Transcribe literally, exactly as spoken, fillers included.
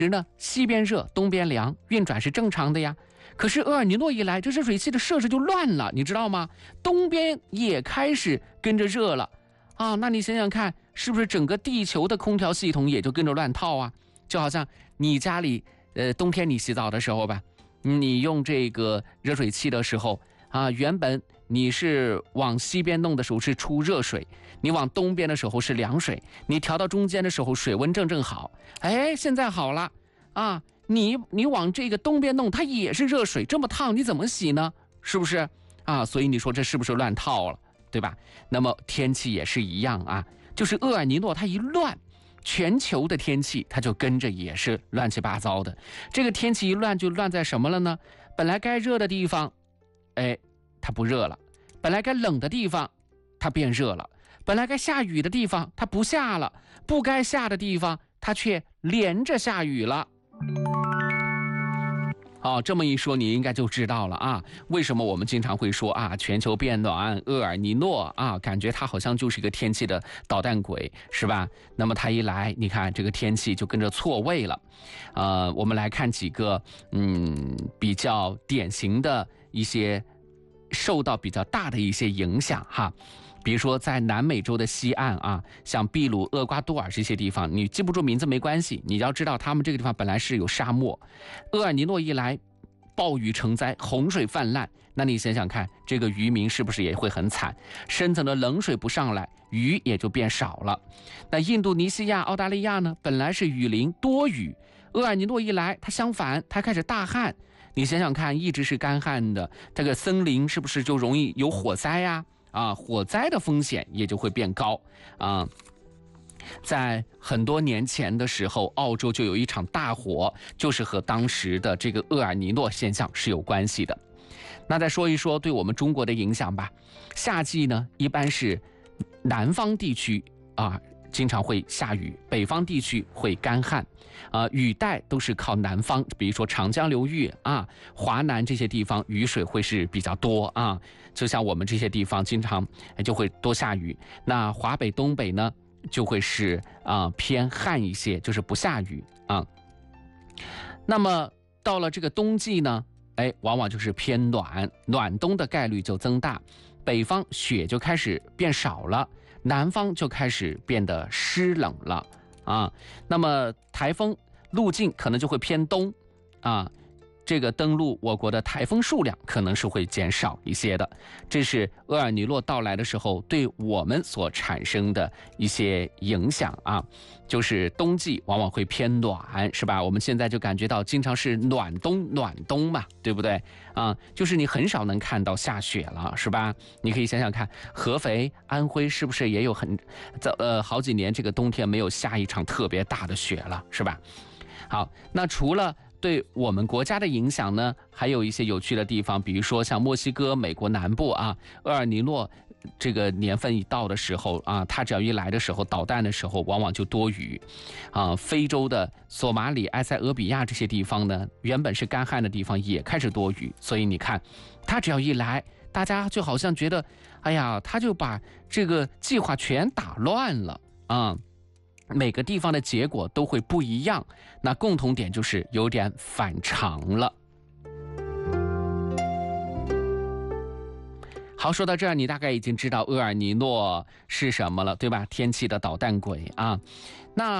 实呢，西边热，东边凉，运转是正常的呀。可是厄尔尼诺一来，这热水器的设置就乱了，你知道吗？东边也开始跟着热了啊！那你想想看，是不是整个地球的空调系统也就跟着乱套啊？就好像你家里，呃，冬天你洗澡的时候吧，你用这个热水器的时候啊，原本你是往西边弄的时候是出热水，你往东边的时候是凉水，你调到中间的时候水温正正好，哎，现在好了啊，你你往这个东边弄，它也是热水，这么烫，你怎么洗呢？是不是啊？所以你说这是不是乱套了，对吧？那么天气也是一样啊，就是厄尔尼诺它一乱，全球的天气它就跟着也是乱七八糟的。这个天气一乱就乱在什么了呢？本来该热的地方，哎，它不热了；本来该冷的地方，它变热了；本来该下雨的地方，它不下了；不该下的地方，它却连着下雨了。哦，这么一说你应该就知道了啊，为什么我们经常会说啊，全球变暖，厄尔尼诺啊，感觉它好像就是一个天气的捣蛋鬼，是吧？那么它一来，你看这个天气就跟着错位了。呃，我们来看几个嗯比较典型的一些受到比较大的一些影响哈。比如说在南美洲的西岸啊，像秘鲁、厄瓜多尔这些地方，你记不住名字没关系，你要知道他们这个地方本来是有沙漠，厄尔尼诺一来，暴雨成灾，洪水泛滥，那你想想看，这个渔民是不是也会很惨？深层的冷水不上来，鱼也就变少了。那印度尼西亚、澳大利亚呢，本来是雨林多雨，厄尔尼诺一来，它相反，它开始大旱。你想想看，一直是干旱的，这个森林是不是就容易有火灾呀？啊，火灾的风险也就会变高啊。在很多年前的时候，澳洲就有一场大火，就是和当时的这个厄尔尼诺现象是有关系的。那再说一说对我们中国的影响吧。夏季呢，一般是南方地区啊，经常会下雨，北方地区会干旱，呃，雨带都是靠南方，比如说长江流域啊、华南这些地方雨水会是比较多啊，就像我们这些地方经常就会多下雨。那华北、东北呢，就会是啊、呃、偏旱一些，就是不下雨啊。那么到了这个冬季呢，哎，往往就是偏暖，暖冬的概率就增大，北方雪就开始变少了。南方就开始变得湿冷了啊，那么台风路径可能就会偏东啊，这个登陆我国的台风数量可能是会减少一些的。这是厄尔尼诺到来的时候对我们所产生的一些影响啊，就是冬季往往会偏暖，是吧？我们现在就感觉到经常是暖冬暖冬嘛，对不对啊？就是你很少能看到下雪了，是吧？你可以想想看，合肥、安徽是不是也有很呃好几年这个冬天没有下一场特别大的雪了，是吧？好，那除了对我们国家的影响呢，还有一些有趣的地方，比如说像墨西哥、美国南部啊，厄尔尼诺这个年份一到的时候啊，它只要一来的时候，导弹的时候，往往就多雨啊。非洲的索马里、埃塞俄比亚这些地方呢，原本是干旱的地方，也开始多雨。所以你看，它只要一来，大家就好像觉得，哎呀，他就把这个计划全打乱了啊。每个地方的结果都会不一样，那共同点就是有点反常了。好，说到这儿，你大概已经知道厄尔尼诺是什么了，对吧？天气的捣蛋鬼啊。那